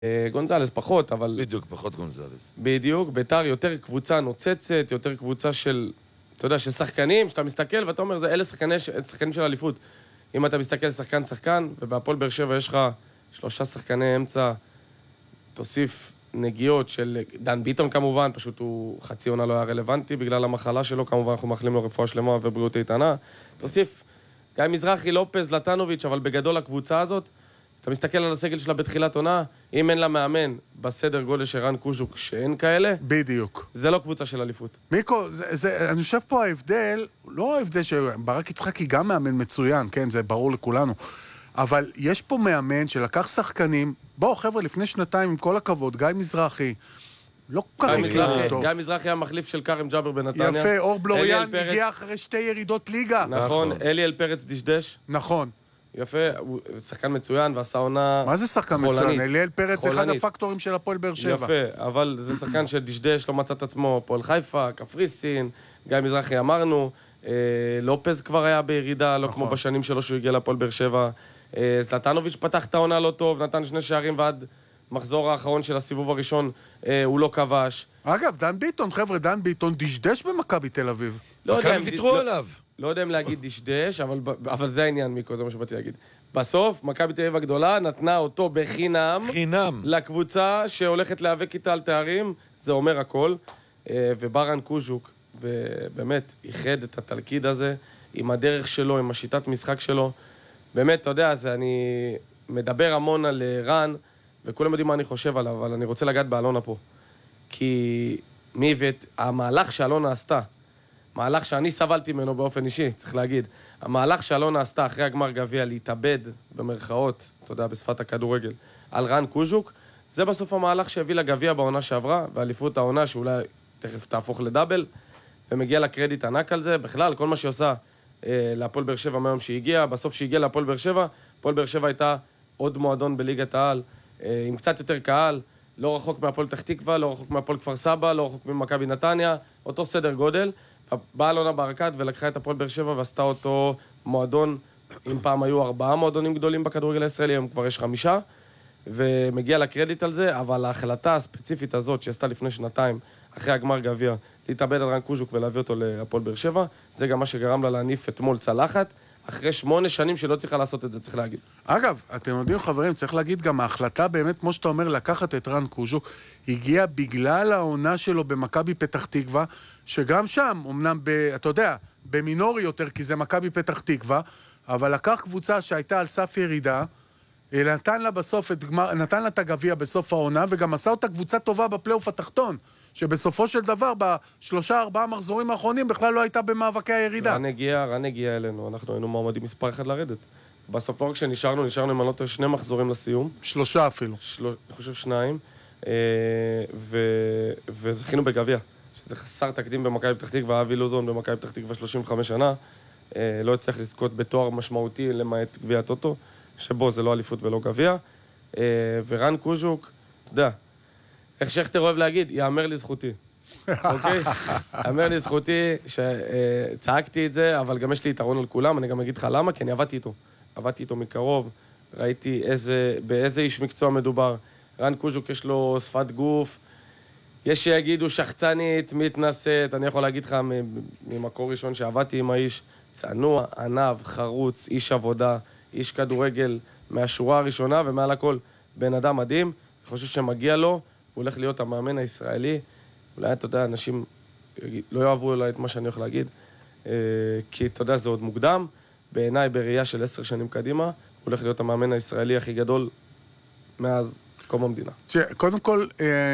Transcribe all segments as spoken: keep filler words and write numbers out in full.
גונזלס פחות, אבל... בדיוק, פחות גונזלס. בדיוק, ביתר יותר קבוצה נוצצת, יותר קבוצה של, אתה יודע, של שחקנים, שאתה מסתכל ואתה אומר, אלה שחקני, שחקנים של אליפות. אם אתה מסתכל שחקן שחקן, ובהפועל באר שבע יש לך שלושה שחקני אמצע, תוסיף נגיעות של דן ביטון כמובן, פשוט הוא חצי עונה לא היה רלוונטי בגלל המחלה שלו, כמובן אנחנו מאחלים לו רפואה שלמה ובריאות איתנה. תוסיף גיא מזרחי, לופז, לטנוביץ', אבל בגדול הקבוצה הזאת, אתה מסתכל על הסגל שלה בתחילת עונה, אם אין לה מאמן בסדר גודל של רן קוז'וק, שאין כאלה, בדיוק. זה לא קבוצה של אליפות. מיקו, זה, זה, אני חושב פה ההבדל, לא ההבדל שברק יצחקי גם מאמן מצוין, כן, זה ברור לכולנו, אבל יש פה מאמן שלקח שחקנים, בואו חבר'ה, לפני שנתיים עם כל הכבוד, גיא מזרחי, לא כל כך הכיר אותו. גיא מזרחי המחליף של קרם ג'אבר בנתניה. יפה, אור בלוריאן הגיע אחרי שתי ירידות ליגה. נכון, אליאל פרץ דשדש. נכון. יפה, הוא שחקן מצוין ועשה עונה... מה זה שחקן מצוין? אליאל פרץ אחד הפקטורים של הפועל באר שבע. יפה, אבל זה שחקן שדשדש, לא מצא את עצמו, פועל חיפה, קפריסין, גיא מזרחי אמרנו, לופז כבר היה בירידה, לא כמו בשנים שלו שהוא הגיע לפועל באר שבע. זלטנוביץ' פתח את העונה לא טוב, נתן שני שערים ועד מחזור האחרון של הסיבוב הראשון הוא לא כבש. אגב, דן ביטון, חבר'ה, דן ביטון דשדש במכבי תל אביב. מכבי ויתרו עליו. לא יודע אם להגיד דשדש, אבל, אבל זה העניין, מיקו, זה מה שבאתי להגיד. בסוף, מכבי תל אביב הגדולה נתנה אותו בחינם, חינם. לקבוצה שהולכת להיאבק איתה על תארים, זה אומר הכל. וברן קוז'וק, ובאמת, ייחד את התלכיד הזה, עם הדרך שלו, עם השיטת משחק שלו. באמת, אתה יודע, זה, אני מדבר המון על רן, וכולם יודעים מה אני חושב עליו, אבל אני רוצה לגעת באלונה פה. כי מי ואת המהלך שאלונה עשתה, מהלך שאני סבלתי ממנו באופן אישי, צריך להגיד, המהלך שאלונה עשתה אחרי הגמר גביע להתאבד במרכאות, אתה יודע, בשפת הכדורגל, על רן קוז'וק, זה בסוף המהלך שהביא לגביע בעונה שעברה, ואליפות העונה שאולי תכף תהפוך לדאבל, ומגיע לה קרדיט ענק על זה. בכלל, כל מה שהיא עושה אה, להפועל באר שבע מהיום שהיא הגיעה, בסוף שהיא הגיעה להפועל באר שבע, הפועל באר שבע הייתה עוד מועדון בליגת העל, אה, עם קצת יותר קהל, לא רחוק מהפועל פתח תקווה, לא רחוק מהפועל כפר סבא, לא רחוק ממכבי נתניה, אותו סדר גודל. באה אלונה ברקת ולקחה את הפועל באר שבע ועשתה אותו מועדון, אם פעם היו ארבעה מועדונים גדולים בכדורגל הישראלי, היום כבר יש חמישה, ומגיע לקרדיט על זה, אבל ההחלטה הספציפית הזאת שעשתה לפני שנתיים, אחרי הגמר גביע, להתאבד על רן קוז'וק ולהביא אותו להפועל באר שבע, זה גם מה שגרם לה להניף אתמול צלחת, אחרי שמונה שנים שלא צריכה לעשות את זה, צריך להגיד. אגב, אתם יודעים חברים, צריך להגיד גם ההחלטה באמת, כמו שאתה אומר, לקחת את רן קוז'וק, הגיעה בגלל העונה שלו במכבי פתח תקווה, שגם שם, אמנם, ב, אתה יודע, במינורי יותר, כי זה מכבי פתח תקווה, אבל לקח קבוצה שהייתה על סף ירידה, נתן לה בסוף את גמר, נתן לה את הגביע בסוף העונה, וגם עשה אותה קבוצה טובה בפלייאוף התחתון, שבסופו של דבר, בשלושה ארבעה מחזורים האחרונים, בכלל לא הייתה במאבקי הירידה. רן הגיע, רן הגיע אלינו, אנחנו היינו מועמדים מספר אחד לרדת. בסוף רק כשנשארנו, נשארנו עם עלות שני מחזורים לסיום. שלושה אפילו. של... אני חושב שניים. ו... וזכינו בגביע, שזה חסר תקדים במכבי פתח תקווה, אבי לוזון במכבי פתח תקווה שלושים וחמש שנה, לא הצליח לזכות בתואר משמעותי למעט גביע הטוטו, שבו זה לא אליפות ולא גביע. ורן קוז'וק, אתה יודע, איך שכתר אוהב להגיד, יאמר לי זכותי. אוקיי? יאמר לי זכותי שצעקתי את זה, אבל גם יש לי יתרון על כולם, אני גם אגיד לך למה, כי אני עבדתי איתו. עבדתי איתו מקרוב, ראיתי איזה, באיזה איש מקצוע מדובר. רן קוז'וק יש לו שפת גוף, יש שיגידו שחצנית, מתנשאת, אני יכול להגיד לך ממקור ראשון שעבדתי עם האיש, צנוע, ענב, חרוץ, איש עבודה, איש כדורגל מהשורה הראשונה, ומעל הכל בן אדם מדהים, אני חושב שמגיע לו, הוא הולך להיות המאמן הישראלי, אולי אתה יודע, אנשים לא יאהבו אולי את מה שאני הולך להגיד, כי אתה יודע, זה עוד מוקדם, בעיניי בראייה של עשר שנים קדימה, הוא הולך להיות המאמן הישראלי הכי גדול מאז קום המדינה. קודם כל,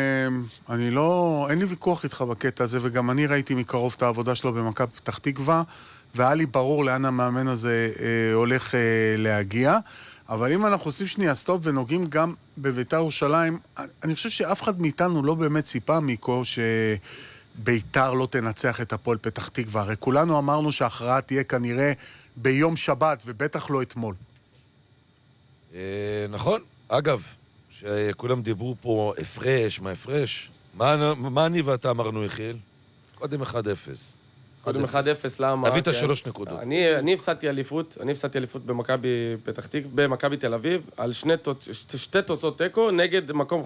אני לא, אין לי ויכוח איתך בקטע הזה, וגם אני ראיתי מקרוב את העבודה שלו במכבי פתח תקווה, והיה לי ברור לאן המאמן הזה הולך להגיע, אבל אם אנחנו עושים שנייה סטופ ונוגעים גם בביתר ירושלים, אני חושב שאף אחד מאיתנו לא באמת ציפה מיקו שביתר לא תנצח את הפועל פתח תקווה. הרי כולנו אמרנו שההכרעה תהיה כנראה ביום שבת, ובטח לא אתמול. נכון. אגב, שכולם דיברו פה הפרש, מה הפרש? מה אני ואתה אמרנו, יחיל? קודם אחד אפס. קודם אחד אפס, למה? תביא את כן. השלוש נקודות. אני, אני הפסדתי אליפות, אני הפסדתי אליפות במכבי פתח תקווה, במכבי תל אביב, על שני, תוצ... שתי תוצאות תיקו נגד מקום